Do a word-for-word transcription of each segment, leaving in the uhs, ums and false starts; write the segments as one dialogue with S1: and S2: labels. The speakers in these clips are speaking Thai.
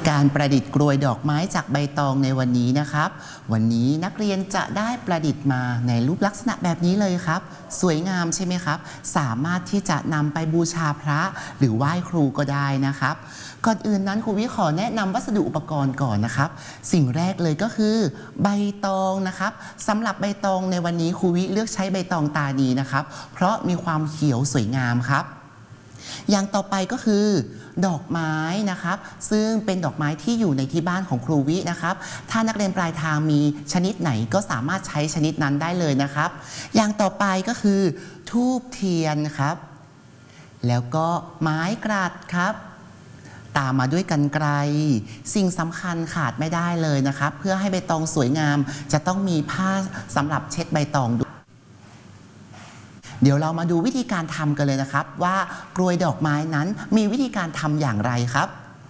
S1: การประดิษฐ์กลวยดอกไม้จากใบตองในวันนี้นะครับวันนี้นักเรียนจะได้ประดิษฐ์มาในรูปลักษณะแบบนี้เลยครับสวยงามใช่ไหมครับสามารถที่จะนำไปบูชาพระหรือไหว้ครูก็ได้นะครับก่อนอื่นนั้นครูวิขอแนะนำวัสดุอุปกรณ์ก่อนนะครับสิ่งแรกเลยก็คือใบตองนะครับสำหรับใบตองในวันนี้ครูวิเลือกใช้ใบตองตาดีนะครับเพราะมีความเขียวสวยงามครับอย่างต่อไปก็คือดอกไม้นะครับซึ่งเป็นดอกไม้ที่อยู่ในที่บ้านของครูวินะครับถ้านักเรียนปลายทางมีชนิดไหนก็สามารถใช้ชนิดนั้นได้เลยนะครับอย่างต่อไปก็คือธูปเทียนครับแล้วก็ไม้กรัดครับตามมาด้วยกรรไกรสิ่งสำคัญขาดไม่ได้เลยนะครับเพื่อให้ใบตองสวยงามจะต้องมีผ้าสำหรับเช็ดใบตองด้วยเดี๋ยวเรามาดูวิธีการทำกันเลยนะครับว่ากลวยดอกไม้นั้นมีวิธีการทำอย่างไรครับ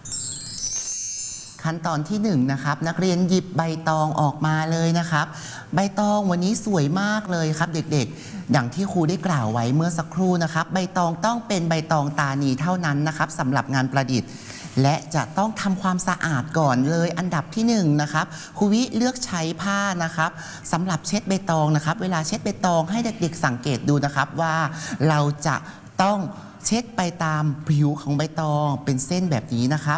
S1: ขั้นตอนที่หนึ่งนะครับนักเรียนหยิบใบตองออกมาเลยนะครับใบตองวันนี้สวยมากเลยครับเด็กๆอย่างที่ครูได้กล่าวไว้เมื่อสักครู่นะครับใบตองต้องเป็นใบตองตานีเท่านั้นนะครับสำหรับงานประดิษฐ์และจะต้องทำความสะอาดก่อนเลยอันดับที่หนึ่งนะครับครูวิเลือกใช้ผ้านะครับสำหรับเช็ดใบตองนะครับเวลาเช็ดใบตองให้เด็กๆสังเกตดูนะครับว่าเราจะต้องเช็ดไปตามผิวของใบตองเป็นเส้นแบบนี้นะครับ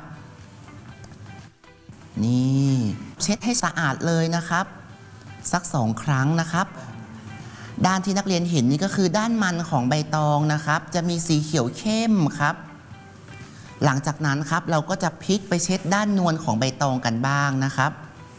S1: นี่เช็ดให้สะอาดเลยนะครับสักสองครั้งนะครับด้านที่นักเรียนเห็นนี่ก็คือด้านมันของใบตองนะครับจะมีสีเขียวเข้มครับหลังจากนั้นครับเราก็จะพลิกไปเช็ดด้านนวลของใบตองกันบ้างนะครับ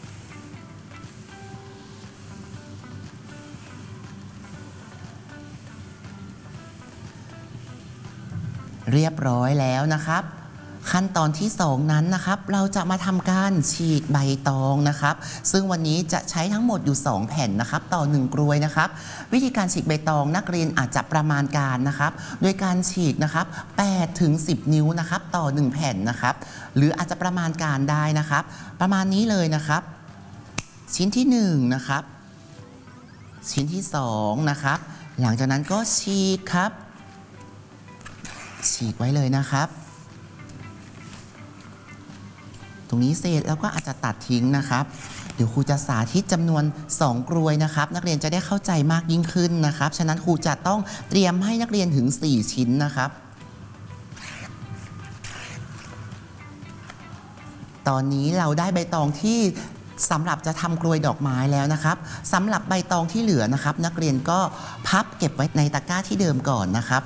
S1: เรียบร้อยแล้วนะครับขั้นตอนที่สองนั้นนะครับเราจะมาทำการฉีกใบตองนะครับซึ่งวันนี้จะใช้ทั้งหมดอยู่สองแผ่นนะครับต่อหนึ่งกลวยนะครับวิธีการฉีกใบตองนักเรียนอาจจะประมาณการนะครับโดยการฉีกนะครับแปดถึงสิบนิ้วนะครับต่อหนึ่งแผ่นนะครับหรืออาจจะประมาณการได้นะครับประมาณนี้เลยนะครับชิ้นที่หนึ่งนะครับชิ้นที่สองนะครับหลังจากนั้นก็ฉีกครับฉีกไว้เลยนะครับตรงนี้เสร็จแล้วก็อาจจะตัดทิ้งนะครับเดี๋ยวครูจะสาธิตจำนวนสองกลวยนะครับนักเรียนจะได้เข้าใจมากยิ่งขึ้นนะครับฉะนั้นครูจะต้องเตรียมให้นักเรียนถึงสี่ชิ้นนะครับตอนนี้เราได้ใบตองที่สำหรับจะทำกลวยดอกไม้แล้วนะครับสำหรับใบตองที่เหลือนะครับนักเรียนก็พับเก็บไว้ในตะกร้าที่เดิมก่อนนะครับ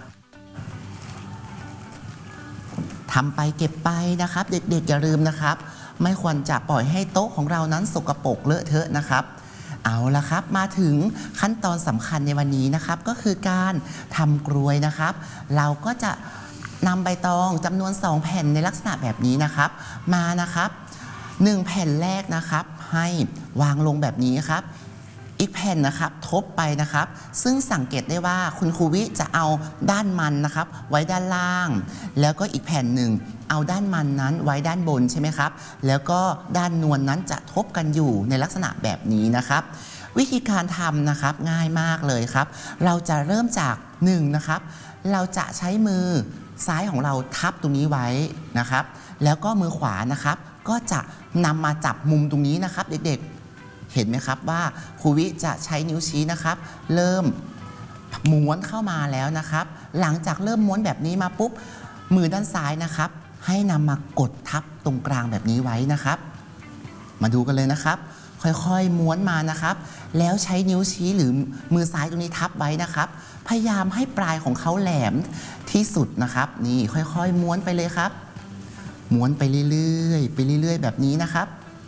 S1: ทำไปเก็บไปนะครับเด็กๆอย่าลืมนะครับไม่ควรจะปล่อยให้โต๊ะของเรานั้นสกปรกเลอะเทอะนะครับเอาละครับมาถึงขั้นตอนสำคัญในวันนี้นะครับก็คือการทำกลวยนะครับเราก็จะนำใบตองจำนวนสองแผ่นในลักษณะแบบนี้นะครับมานะครับหนึ่งแผ่นแรกนะครับให้วางลงแบบนี้ครับอีกแผ่นนะครับทบไปนะครับซึ่งสังเกตได้ว่าคุณครูวิจะเอาด้านมันนะครับไว้ด้านล่างแล้วก็อีกแผ่นหนึ่งเอาด้านมันนั้นไว้ด้านบนใช่ไหมครับแล้วก็ด้านนวล น, นั้นจะทบกันอยู่ในลักษณะแบบนี้นะครับวิธีการทำนะครับง่ายมากเลยครับเราจะเริ่มจากหนึ่งนะครับเราจะใช้มือซ้ายของเราทับตรงนี้ไว้นะครับแล้วก็มือขวานะครับก็จะนำมาจับมุมตรงนี้นะครับเด็กๆเห็นไหมครับว่าครูวิจะใช้นิ้วชี้นะครับเริ่มม้วนเข้ามาแล้วนะครับหลังจากเริ่มม้วนแบบนี้มาปุ๊บมือด้านซ้ายนะครับให้นำมากดทับตรงกลางแบบนี้ไว้นะครับมาดูกันเลยนะครับค่อยๆม้วนมานะครับแล้วใช้นิ้วชี้หรือมือซ้ายตรงนี้ทับไว้นะครับพยายามให้ปลายของเขาแหลมที่สุดนะครับนี่ค่อยๆม้วนไปเลยครับม้วนไปเรื่อยๆไปเรื่อยๆแบบนี้นะครับ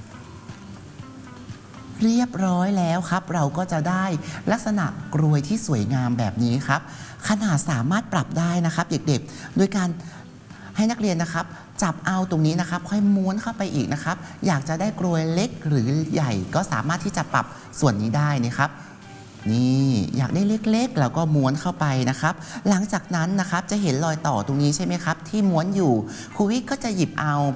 S1: เรียบร้อยแล้วครับเราก็จะได้ลักษณะกลวยที่สวยงามแบบนี้ครับขนาดสามารถปรับได้นะครับเด็กๆโดยการให้นักเรียนนะครับจับเอาตรงนี้นะครับค่อยม้วนเข้าไปอีกนะครับอยากจะได้กลวยเล็กหรือใหญ่ก็สามารถที่จะปรับส่วนนี้ได้นะครับนี่อยากได้เล็กๆเราก็ม้วนเข้าไปนะครับหลังจากนั้นนะครับจะเห็นรอยต่อตรงนี้ใช่ไหมครับที่ม้วนอยู่ครูวิก็จะหยิบเอา